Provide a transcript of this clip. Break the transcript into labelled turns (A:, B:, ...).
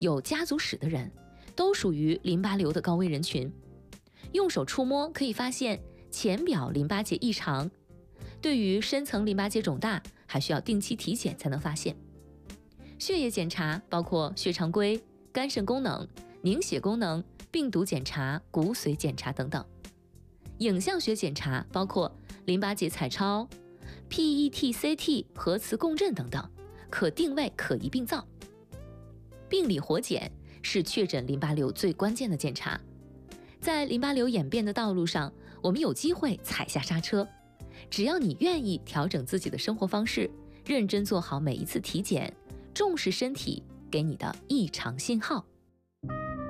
A: 有家族史的人，都属于淋巴瘤的高危人群。用手触摸可以发现浅表淋巴结异常，对于深层淋巴结肿大，还需要定期体检才能发现。血液检查包括血常规、肝肾功能、凝血功能、病毒检查、骨髓检查等等。影像学检查包括淋巴结彩超、PET-CT 核磁共振等等，可定位可疑病灶。病理活检是确诊淋巴瘤最关键的检查。在淋巴瘤演变的道路上，我们有机会踩下刹车。只要你愿意调整自己的生活方式，认真做好每一次体检，重视身体给你的异常信号。